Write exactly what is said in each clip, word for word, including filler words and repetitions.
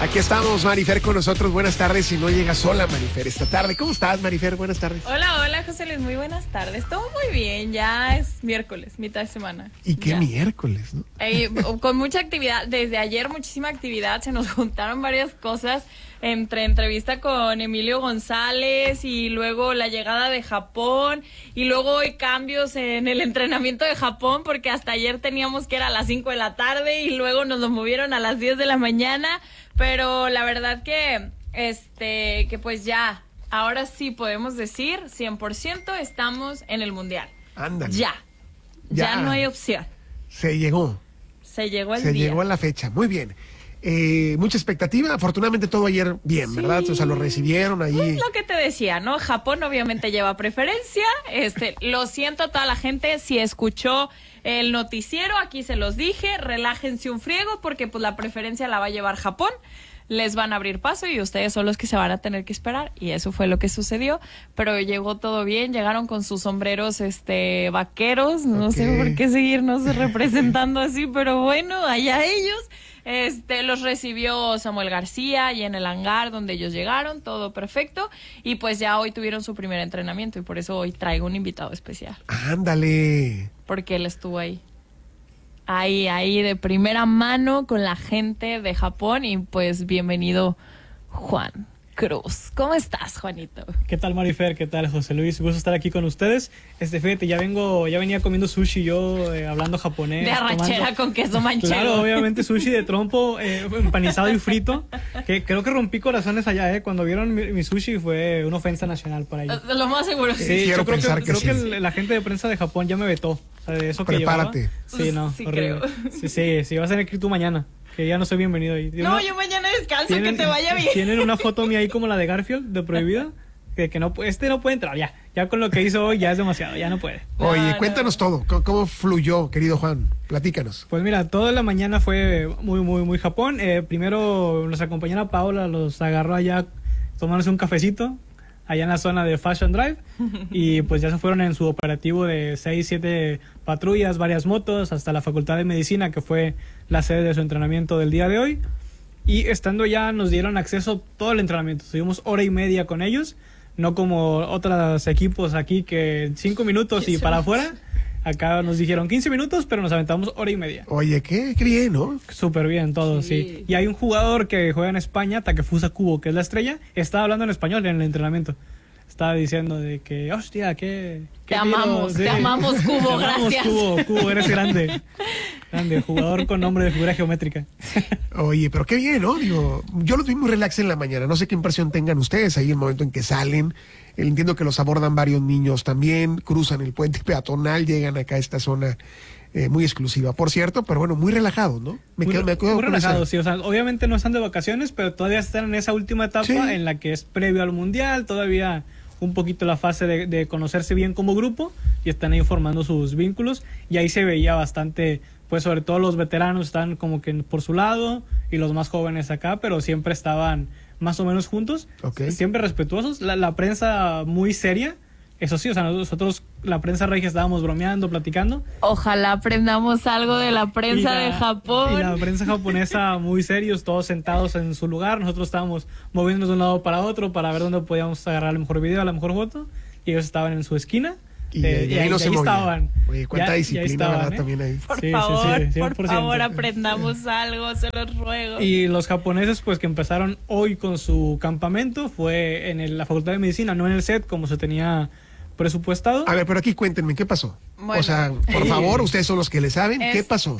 Aquí estamos, Marifer, con nosotros. Buenas tardes. Si no llega sola, Marifer, esta tarde. ¿Cómo estás, Marifer? Buenas tardes. Hola, hola, José Luis. Muy buenas tardes. Todo muy bien. Ya es miércoles, mitad de semana. ¿Y qué ya. miércoles, no? Eh, con mucha actividad. Desde ayer, muchísima actividad. Se nos juntaron varias cosas. Entre entrevista con Emilio González y luego la llegada de Japón y luego hoy cambios en el entrenamiento de Japón porque hasta ayer teníamos que era a las cinco de la tarde y luego nos lo movieron a las diez de la mañana, pero la verdad que este que pues ya ahora sí podemos decir cien por ciento estamos en el Mundial. Ándale. Ya. Ya, Ya. no hay opción. Se llegó. Se llegó el Se día. llegó a la fecha. Muy bien. Eh, mucha expectativa. Afortunadamente todo ayer bien, Sí. ¿verdad? O sea, lo recibieron ahí. Pues lo que te decía, ¿no? Japón obviamente lleva preferencia. Este, lo siento a toda la gente si escuchó el noticiero, aquí se los dije, relájense un friego porque pues la preferencia la va a llevar Japón. Les van a abrir paso y ustedes son los que se van a tener que esperar y eso fue lo que sucedió, pero llegó todo bien, llegaron con sus sombreros este vaqueros, no Ok. sé por qué seguirnos representando así, pero bueno, allá ellos. Este, los recibió Samuel García y en el hangar donde ellos llegaron, todo perfecto. Y pues ya hoy tuvieron su primer entrenamiento y por eso hoy traigo un invitado especial. Ándale. Porque él estuvo ahí. Ahí, ahí, de primera mano con la gente de Japón. Y pues bienvenido, Juan Cruz. ¿Cómo estás, Juanito? ¿Qué tal, Marifer? ¿Qué tal, José Luis? Gusto estar aquí con ustedes. Este, fíjate, ya vengo, ya venía comiendo sushi yo, eh, hablando japonés. De arrachera tomando... con queso manchego. Claro, obviamente sushi de trompo, eh, empanizado y frito. Que creo que rompí corazones allá, eh. Cuando vieron mi, mi sushi fue una ofensa nacional para ellos. Lo más seguro. Sí, Quiero yo creo pensar que, que creo sí. que el- la gente de prensa de Japón ya me vetó. O sea, de eso que Prepárate. llevaba. Sí, no, Sí, horrible. creo. Sí, sí, sí, vas a tener que ir tú mañana. Que ya no soy bienvenido ahí. No, Una- yo mañana descanso, que te vaya bien. Tienen una foto mía ahí como la de Garfield, de prohibida, que, que no, pu- este no puede entrar, ya. Ya con lo que hizo hoy ya es demasiado, ya no puede. Oye, No, no. cuéntanos todo. ¿Cómo, cómo fluyó, querido Juan? Platícanos. Pues mira, toda la mañana fue muy, muy, muy Japón. Eh, primero nuestra compañera Paola los agarró allá tomándose un cafecito, allá en la zona de Fashion Drive, y pues ya se fueron en su operativo de seis, siete patrullas, varias motos, hasta la Facultad de Medicina, que fue la sede de su entrenamiento del día de hoy. Y estando ya nos dieron acceso a todo el entrenamiento. Estuvimos hora y media con ellos, no como otros equipos aquí que cinco minutos y para afuera. Acá nos dijeron quince minutos, pero nos aventamos hora y media. Oye, qué, qué bien, ¿no? Súper bien todo, Sí. sí. Y hay un jugador que juega en España, Takefusa Kubo, que es la estrella, estaba hablando en español en el entrenamiento. Estaba diciendo de que, hostia, qué... qué Te tiro, amamos, sí. te amamos, Kubo, Te amamos, gracias. Kubo, Kubo, eres grande. Grande, jugador con nombre de figura geométrica. Oye, pero qué bien, ¿no? Digo, yo los vi muy relax en la mañana. No sé qué impresión tengan ustedes ahí el momento en que salen. Entiendo que los abordan varios niños también, cruzan el puente peatonal, llegan acá a esta zona eh, muy exclusiva, por cierto, pero bueno, muy relajados, ¿no? Me muy, quedo, me quedo muy con relajados, esa- sí. O sea, obviamente no están de vacaciones, pero todavía están en esa última etapa Sí. en la que es previo al Mundial, todavía un poquito la fase de, de conocerse bien como grupo y están ahí formando sus vínculos y ahí se veía bastante, pues sobre todo los veteranos están como que por su lado y los más jóvenes acá, pero siempre estaban más o menos juntos, Ok. siempre respetuosos, la, la prensa muy seria, eso sí, o sea, nosotros la prensa regia estábamos bromeando, platicando. Ojalá aprendamos algo de la prensa Y la- de Japón. Y la prensa japonesa muy serios, todos sentados en su lugar. Nosotros estábamos moviéndonos de un lado para otro para ver dónde podíamos agarrar el mejor video, la mejor foto. Y ellos estaban en su esquina. Y, eh, y ahí no se movían. estaban. Oye, cuánta Ya- ya disciplina, estaban, ¿verdad? ¿eh? También ahí. Por Sí, sí, favor, sí, cien por por ciento. favor, aprendamos algo, se los ruego. Y los japoneses, pues que empezaron hoy con su campamento, fue en el- la Facultad de Medicina, no en el set como se tenía presupuestado. A ver, pero aquí cuéntenme, ¿qué pasó? Bueno. O sea, por favor, ustedes son los que le saben, ¿qué Este, pasó?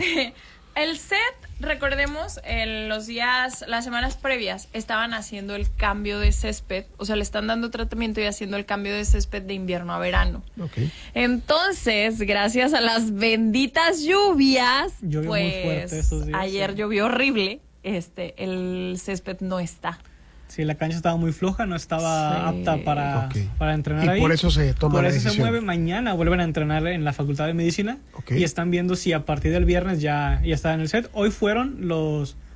El set, recordemos, en los días, las semanas previas, estaban haciendo el cambio de césped, o sea, le están dando tratamiento y haciendo el cambio de césped de invierno a verano. Ok. Entonces, gracias a las benditas lluvias, Llovió muy fuerte pues estos días, ayer sí. llovió horrible, este, el césped no está. Sí, la cancha estaba muy floja, no estaba Sí. apta para, Ok. para entrenar Y ahí. por eso se toma Por la eso se decisión. mueve. Mañana vuelven a entrenar en la Facultad de Medicina Ok. y están viendo si a partir del viernes ya, ya está en el set. Hoy fueron los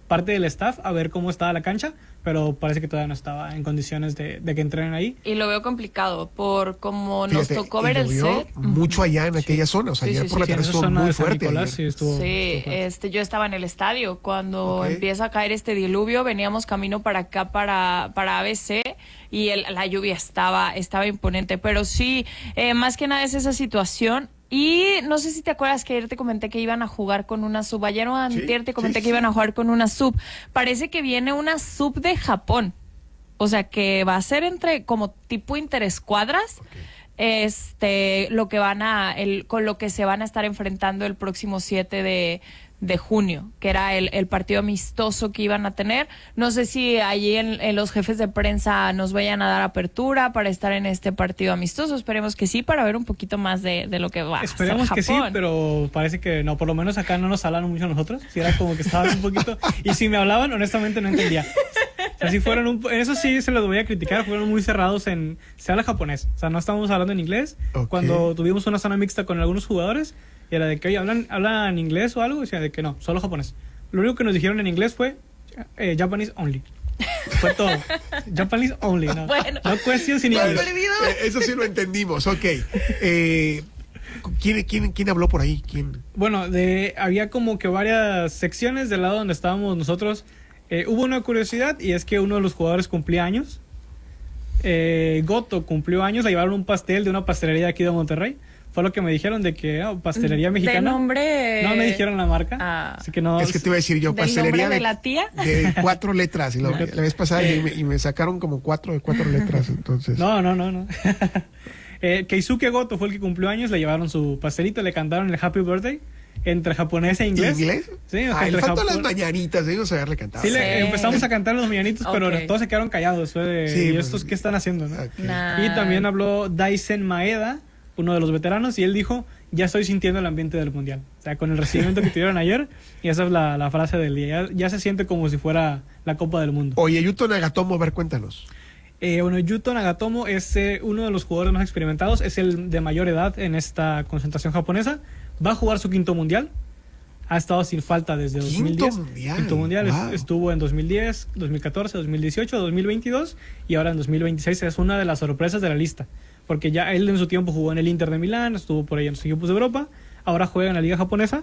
parte del staff a ver cómo estaba la cancha, pero parece que todavía no estaba en condiciones de, de que entrenen ahí. Y lo veo complicado, por como Fíjate, nos tocó y ver el llovió set. mucho allá en aquella zona, o sea, Sí, ayer sí, por la sí. tarde en esa estuvo zona muy de San fuerte. Nicolás, ayer. sí, estuvo, Sí, estuvo fuerte. este, yo estaba en el estadio cuando Ok. empieza a caer este diluvio, veníamos camino para acá, para, para A B C, y el- la lluvia estaba, estaba imponente, pero sí, eh, más que nada es esa situación. Y no sé si te acuerdas que ayer te comenté que iban a jugar con una sub, ayer o antier te comenté sí, que sí. iban a jugar con una sub, parece que viene una sub de Japón, o sea que va a ser entre como tipo interescuadras. Este, lo que van a, el, con lo que se van a estar enfrentando el próximo siete de, de junio, que era el, el partido amistoso que iban a tener. No sé si allí en, en los jefes de prensa nos vayan a dar apertura para estar en este partido amistoso. Esperemos que sí, para ver un poquito más de, de lo que va Esperemos a que ser sí, Japón. pero parece que no, por lo menos acá no nos hablaron mucho a nosotros, si era como que estaban un poquito, y si me hablaban, honestamente no entendía. O sea, si fueron un, en eso sí se los voy a criticar, fueron muy cerrados en, se habla japonés, o sea, no estábamos hablando en inglés. Ok. Cuando tuvimos una zona mixta con algunos jugadores, y era de que, oye, ¿hablan, hablan inglés o algo? Y decía de que no, solo japonés. Lo único que nos dijeron en inglés fue eh, Japanese only. Fue todo. Japanese only, no. Bueno. No questions in Bueno, English. eh, eso sí lo entendimos, ok. Eh, ¿quién, quién, ¿Quién habló por ahí? ¿Quién? Bueno, de, había como que varias secciones del lado donde estábamos nosotros. Eh, hubo una curiosidad y es que uno de los jugadores cumplía años. Eh, Goto cumplió años, le llevaron un pastel de una pastelería de aquí de Monterrey. Fue lo que me dijeron de que oh, pastelería mexicana. ¿De nombre? No me dijeron la marca. Ah. Así que no. Es que te iba a decir yo, ¿Del pastelería nombre de de, la tía? de cuatro letras. Y lo- la vez pasada y me, y me sacaron como cuatro de cuatro letras, entonces. No, no, no, no. eh, Keisuke Goto fue el que cumplió años, le llevaron su pastelito, le cantaron el Happy Birthday entre japonés e inglés. ¿Inglés? Sí, o sea, Ah, le entre faltan Japón- las mañanitas, ellos haberle cantado. Sí, le- Sí. empezamos a cantar los mañanitos, pero Ok. todos se quedaron callados. Fue de, Sí, ¿y pues, estos qué están haciendo? ¿no? Ok. Nah. Y también habló Daisen Maeda, uno de los veteranos, y él dijo, ya estoy sintiendo el ambiente del Mundial. O sea, con el recibimiento que tuvieron ayer, y esa es la, la frase del día, ya, ya se siente como si fuera la Copa del Mundo. Oye, Yuto Nagatomo, a ver, cuéntanos. Eh, bueno, Yuto Nagatomo es eh, uno de los jugadores más experimentados, es el de mayor edad en esta concentración japonesa, va a jugar su quinto Mundial, ha estado sin falta desde Quinto dos mil diez. mundial, Quinto mundial, es- wow. estuvo en dos mil diez, dos mil catorce, dos mil dieciocho, dos mil veintidós y ahora en dos mil veintiséis es una de las sorpresas de la lista, porque ya él en su tiempo jugó en el Inter de Milán, estuvo por ahí en los equipos de Europa, ahora juega en la liga japonesa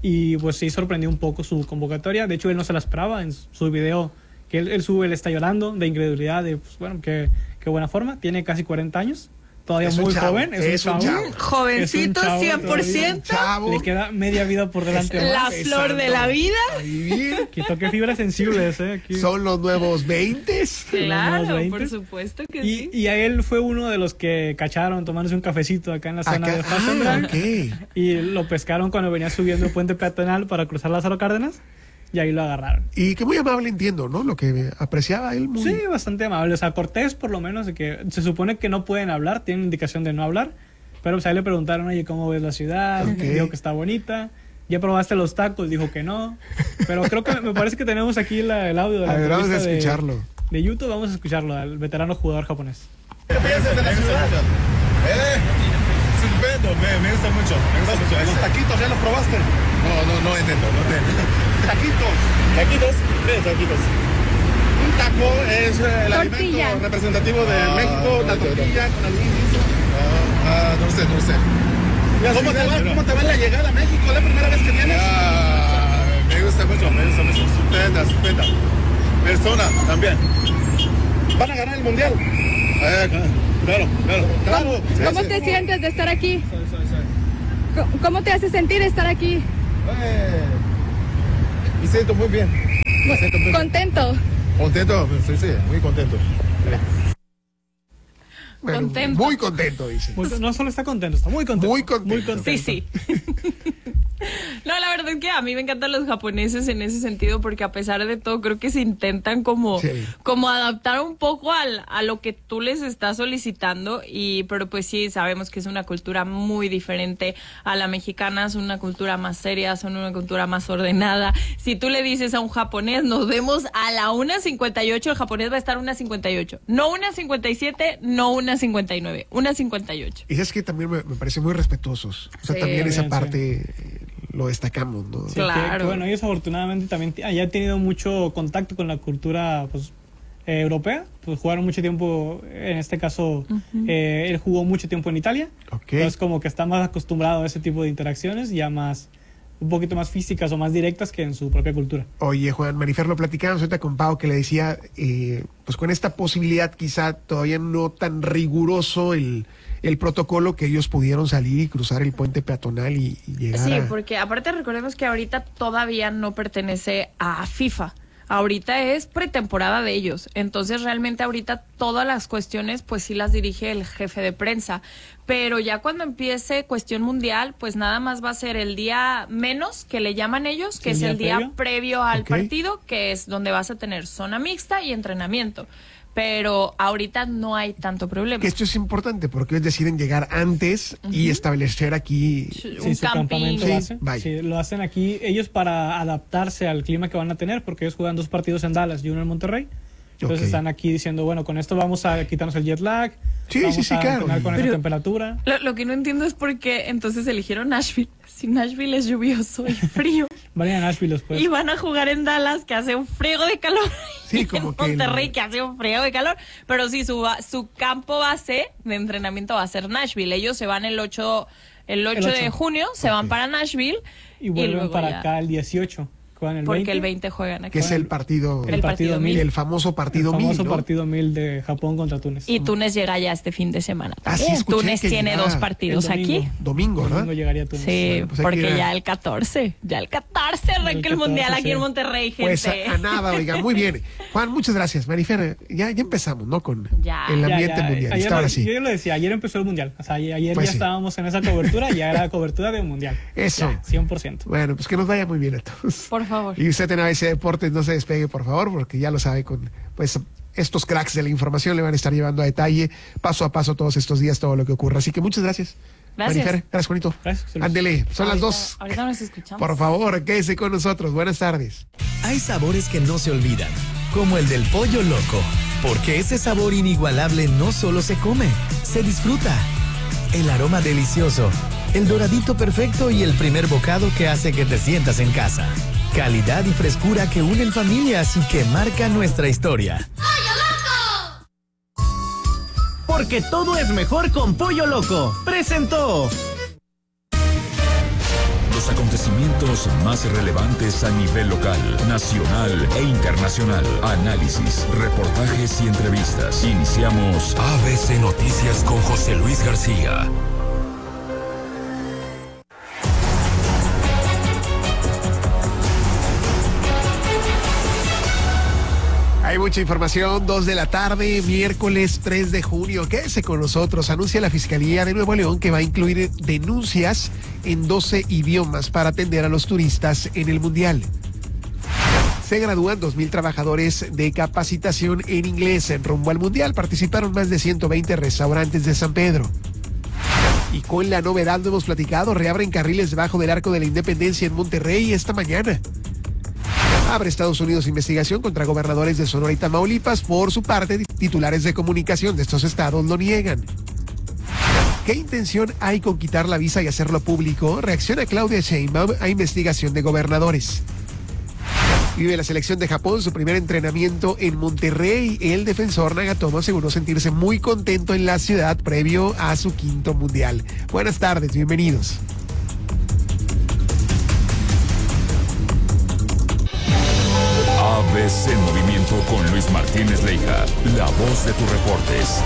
y pues sí sorprendió un poco su convocatoria, de hecho él no se la esperaba en su video que él, él sube, él está llorando de incredulidad, de pues, bueno, qué, qué buena forma, tiene casi cuarenta años, todavía Es un muy chavo, joven, es, es un un chavo. chavo. Jovencito, Es un chavo cien por ciento. Chavo. Le queda media vida por delante. Es- La más. flor de la vida. A vivir. Que toque fibras sensibles, ¿eh? Aquí. Son los nuevos veintes. Claro, Unos veinte. por supuesto que Y, sí. y a él fue uno de los que cacharon tomándose un cafecito acá en la zona Acá- de Fashion ah, Drive. ok. Y lo pescaron cuando venía subiendo el puente peatonal para cruzar Lázaro Cárdenas. Y ahí lo agarraron. Y que muy amable, entiendo, ¿no? Lo que apreciaba él muy. Sí, bastante amable. O sea, Cortés, por lo menos, de que se supone que no pueden hablar, tienen indicación de no hablar. Pero pues ahí le preguntaron, oye, ¿cómo ves la ciudad? Ok. Dijo que está bonita. ¿Ya probaste los tacos? Dijo que no. Pero creo que me parece que tenemos aquí la- el audio de la A ver, vamos a entrevista de- escucharlo. De, YouTube. Vamos a escucharlo, al veterano jugador japonés. ¿Qué piensas de la ciudad? Eh, estupendo, me, me gusta mucho. Me gusta mucho. ¿Los taquitos ya los probaste? No, no, no entiendo, no entiendo. ¿Taquitos? ¿Taquitos? ¿Qué es taquitos? Un taco es eh, el Tortilla. alimento representativo de México, la tortilla con alimento. Ah, no sé, no sé. ¿Cómo te, va, ¿Cómo te va la llegada a México? ¿La primera vez que vienes? Ah, me gusta mucho, me gusta mucho. Estupenda, estupenda. Persona también. ¿Van a ganar el mundial? Eh, claro, claro, claro. Sí, ¿Cómo sí. te sientes de estar aquí? ¿Cómo- ¿Cómo te hace sentir estar aquí? Eh, me siento muy bien. Me siento muy ¿Contento? contento. Sí, sí, muy contento. Bueno, Contento. Muy contento, dice. Muy- no solo está contento, está muy contento. Muy contento. Muy contento. Sí, sí. No, la verdad es que a mí me encantan los japoneses en ese sentido porque a pesar de todo creo que se intentan como, Sí. como adaptar un poco al, a lo que tú les estás solicitando y pero pues sí sabemos que es una cultura muy diferente a la mexicana, es una cultura más seria, son una cultura más ordenada. Si tú le dices a un japonés nos vemos a la una cincuenta y ocho, el japonés va a estar una cincuenta y ocho, no una cincuenta y siete, no una cincuenta y nueve, una cincuenta y ocho. Y es que también me, me parece muy respetuosos. O sea, Sí, también esa bien, parte, eh, lo destacamos, ¿no? Sí, Claro. que, que, bueno, ellos afortunadamente también hayan tenido mucho contacto con la cultura, pues, eh, europea. Pues jugaron mucho tiempo, en este caso, uh-huh. eh, él jugó mucho tiempo en Italia. Okay. Entonces como que está más acostumbrado a ese tipo de interacciones, ya más, un poquito más físicas o más directas que en su propia cultura. Oye, Juan, Marifer, lo platicábamos ahorita con Pau, que le decía, eh, pues con esta posibilidad quizá todavía no tan riguroso el, el protocolo, que ellos pudieron salir y cruzar el puente peatonal y, y llegar Sí, a... porque aparte recordemos que ahorita todavía no pertenece a FIFA. Ahorita es pretemporada de ellos, entonces realmente ahorita todas las cuestiones pues sí las dirige el jefe de prensa, pero ya cuando empiece cuestión mundial pues nada más va a ser el día menos que le llaman ellos, que ¿El es día el día previo? previo al Okay. partido, que es donde vas a tener zona mixta y entrenamiento. Pero ahorita no hay tanto problema. Que esto es importante porque ellos deciden llegar antes uh-huh. y establecer aquí... Un Sí, su camping. campamento Sí, base. vaya. Sí, lo hacen aquí ellos para adaptarse al clima que van a tener, porque ellos juegan dos partidos en Dallas y uno en Monterrey. Entonces Okay. están aquí diciendo, bueno, con esto vamos a quitarnos el jet lag, Sí, vamos sí, sí, a claro. entrenar con Pero- esa temperatura. Lo, lo que no entiendo es por qué entonces eligieron Nashville. Si Nashville es lluvioso y frío. Van a ir a Nashville después. Y van a jugar en Dallas, que hace un friego de calor. Sí, y como en que el- Monterrey, que hace un friego de calor. Pero sí, su, ba- su campo base de entrenamiento va a ser Nashville. Ellos se van el ocho, el ocho, de ocho. junio, se van para Nashville. Y vuelven luego para ya- acá el dieciocho. Juegan el Porque veinte. el veinte juegan aquí. que es el partido... El partido mil. El famoso partido el famoso mil, ¿no? partido mil de Japón contra Túnez. Y Túnez llega ya este fin de semana. Ah, sí, también. escuché Túnez que tiene llega dos partidos El domingo. aquí. Domingo, ¿verdad? Domingo llegaría Túnez. Sí, Bueno, pues hay que porque ir a- ya el catorce, ya el catorce arranca el, catorce, mundial aquí sí. en Monterrey, gente. Pues a, a nada, oiga, muy bien. Juan, muchas gracias. Marifer, ya, ya empezamos, ¿no? Con Ya. el Ya, ambiente ya, mundial. ayer, Ahora lo- sí. Yo ya lo decía, ayer empezó el mundial. O sea, ayer Pues ya sí. estábamos en esa cobertura, ya era cobertura de un mundial. Eso. Ya, cien por ciento. Bueno, pues que nos vaya muy bien a todos. Por favor. Y usted en A B C Deportes no se despegue, por favor, porque ya lo sabe, con pues estos cracks de la información le van a estar llevando a detalle, paso a paso, todos estos días, todo lo que ocurra. Así que muchas gracias. Gracias. Marifer, gracias, Juanito. Gracias, José Luis. Ándele, son las Ahorita- dos. Ahorita nos escuchamos. Por favor, quédese con nosotros. Buenas tardes. Hay sabores que no se olvidan, como el del pollo loco, porque ese sabor inigualable no solo se come, se disfruta. El aroma delicioso, el doradito perfecto y el primer bocado que hace que te sientas en casa. Calidad y frescura que unen familias y que marcan nuestra historia. Porque todo es mejor con Pollo Loco. Presentó. Los acontecimientos más relevantes a nivel local, nacional e internacional. Análisis, reportajes y entrevistas. Iniciamos A B C Noticias con José Luis García. Hay mucha información, dos de la tarde, miércoles tres de junio. Quédese con nosotros. Anuncia la Fiscalía de Nuevo León que va a incluir denuncias en doce idiomas para atender a los turistas en el Mundial. Se gradúan dos mil trabajadores de capacitación en inglés en rumbo al Mundial. Participaron más de ciento veinte restaurantes de San Pedro. Y con la novedad, lo hemos platicado, reabren carriles debajo del Arco de la Independencia en Monterrey esta mañana. Abre Estados Unidos investigación contra gobernadores de Sonora y Tamaulipas. Por su parte, titulares de comunicación de estos estados lo niegan. ¿Qué intención hay con quitar la visa y hacerlo público? Reacciona Claudia Sheinbaum a investigación de gobernadores. Vive la selección de Japón su primer entrenamiento en Monterrey. El defensor Nagatomo aseguró sentirse muy contento en la ciudad previo a su quinto mundial. Buenas tardes, bienvenidos. A B C Movimiento con Luis Martínez Leija, la voz de tus reportes.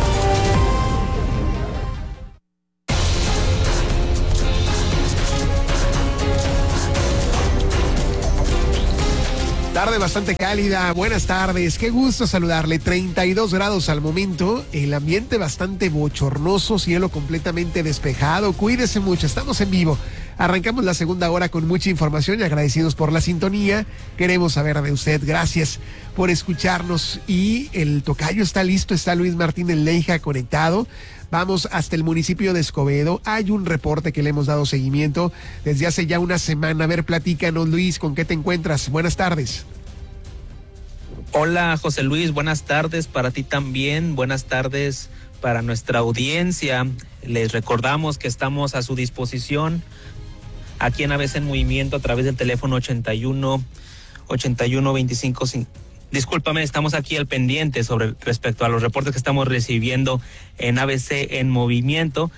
Tarde bastante cálida, buenas tardes, qué gusto saludarle, treinta y dos grados al momento, el ambiente bastante bochornoso, cielo completamente despejado, cuídese mucho, estamos en vivo, arrancamos la segunda hora con mucha información y agradecidos por la sintonía, queremos saber de usted, gracias por escucharnos y el tocayo está listo, está Luis Martínez Leija conectado. Vamos hasta el municipio de Escobedo. Hay un reporte que le hemos dado seguimiento desde hace ya una semana. A ver, platícanos, Luis, ¿con qué te encuentras? Buenas tardes. Hola, José Luis, buenas tardes para ti también. Buenas tardes para nuestra audiencia. Les recordamos que estamos a su disposición aquí en A B C en Movimiento a través del teléfono ochenta y uno, ochenta y uno, veinticinco, discúlpame, estamos aquí al pendiente sobre respecto a los reportes que estamos recibiendo en A B C en Movimiento.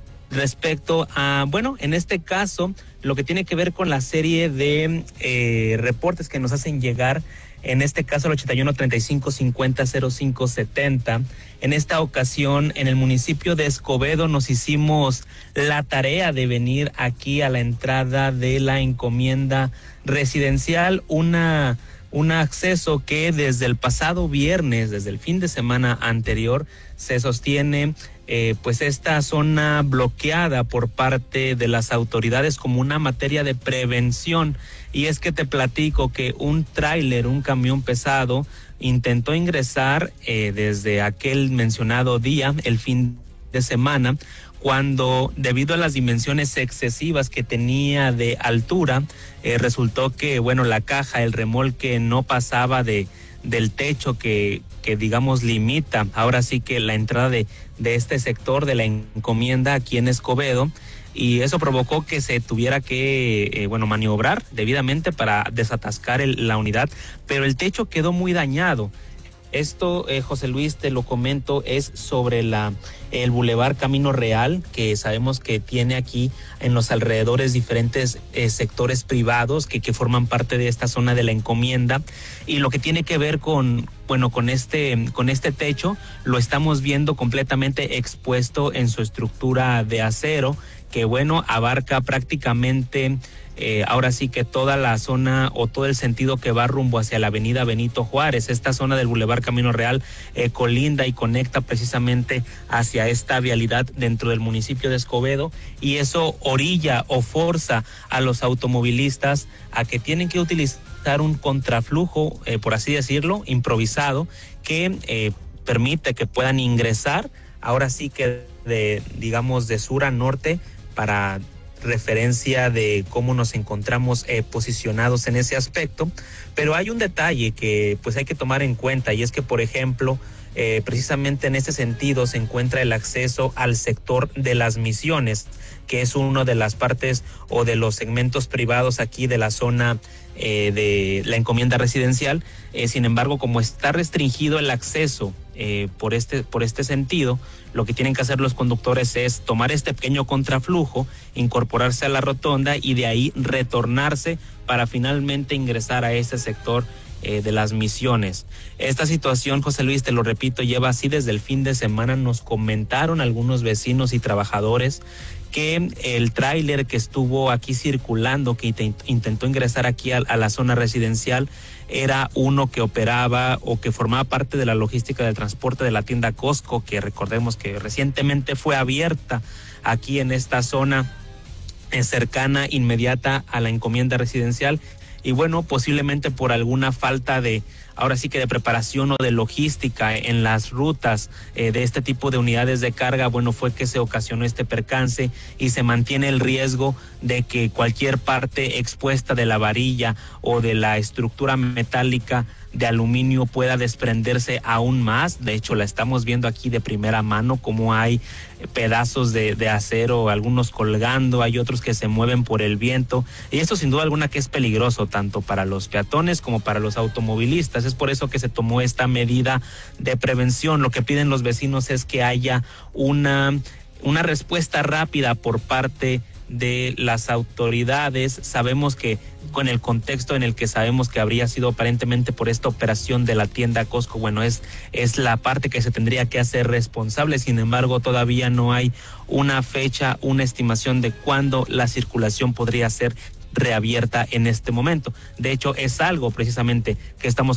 Respecto a, bueno, en este caso, lo que tiene que ver con la serie de eh, reportes que nos hacen llegar, en este caso el ochenta y uno, treinta y cinco, cincuenta, cero cinco, setenta. En esta ocasión, en el municipio de Escobedo, nos hicimos la tarea de venir aquí a la entrada de la encomienda residencial, una... un acceso que desde el pasado viernes, desde el fin de semana anterior, se sostiene eh, pues esta zona bloqueada por parte de las autoridades como una materia de prevención. Y es que te platico que un tráiler, un camión pesado, intentó ingresar eh, desde aquel mencionado día, el fin de semana, cuando debido a las dimensiones excesivas que tenía de altura, eh, resultó que, bueno, la caja, el remolque no pasaba de del techo que, que digamos limita ahora sí que la entrada de, de este sector de la encomienda aquí en Escobedo, y eso provocó que se tuviera que, eh, bueno, maniobrar debidamente para desatascar el, la unidad, pero el techo quedó muy dañado. Esto, eh, José Luis, te lo comento, es sobre la el Boulevard Camino Real, que sabemos que tiene aquí en los alrededores diferentes eh, sectores privados que, que forman parte de esta zona de la encomienda, y lo que tiene que ver con, bueno, con este, con este techo, lo estamos viendo completamente expuesto en su estructura de acero, que, bueno, abarca prácticamente Eh, ahora sí que toda la zona o todo el sentido que va rumbo hacia la avenida Benito Juárez. Esta zona del Boulevard Camino Real eh, colinda y conecta precisamente hacia esta vialidad dentro del municipio de Escobedo, y eso orilla o forza a los automovilistas a que tienen que utilizar un contraflujo, eh, por así decirlo, improvisado, que eh, permite que puedan ingresar ahora sí que de, digamos, de sur a norte, para referencia de cómo nos encontramos eh, posicionados en ese aspecto. Pero hay un detalle que pues hay que tomar en cuenta, y es que, por ejemplo, eh, precisamente en este sentido se encuentra el acceso al sector de las Misiones, que es una de las partes o de los segmentos privados aquí de la zona eh, de la encomienda residencial. Eh, sin embargo, como está restringido el acceso eh, por este por este sentido, lo que tienen que hacer los conductores es tomar este pequeño contraflujo, incorporarse a la rotonda y de ahí retornarse para finalmente ingresar a ese sector eh, de las Misiones. Esta situación, José Luis, te lo repito, lleva así desde el fin de semana. Nos comentaron algunos vecinos y trabajadores que el tráiler que estuvo aquí circulando, que intentó ingresar aquí a, a la zona residencial, era uno que operaba o que formaba parte de la logística del transporte de la tienda Costco, que recordemos que recientemente fue abierta aquí en esta zona eh, cercana, inmediata a la encomienda residencial. Y bueno, posiblemente por alguna falta de, ahora sí que de preparación o de logística en las rutas eh, de este tipo de unidades de carga, bueno, fue que se ocasionó este percance, y se mantiene el riesgo de que cualquier parte expuesta de la varilla o de la estructura metálica de aluminio pueda desprenderse aún más. De hecho, la estamos viendo aquí de primera mano, como hay pedazos de, de acero, algunos colgando, hay otros que se mueven por el viento, y esto sin duda alguna que es peligroso tanto para los peatones como para los automovilistas. Es por eso que se tomó esta medida de prevención. Lo que piden los vecinos es que haya una, una respuesta rápida por parte de las autoridades. Sabemos que con el contexto en el que sabemos que habría sido aparentemente por esta operación de la tienda Costco, bueno, es, es la parte que se tendría que hacer responsable. Sin embargo, todavía no hay una fecha, una estimación de cuándo la circulación podría ser reabierta en este momento. De hecho, es algo precisamente que estamos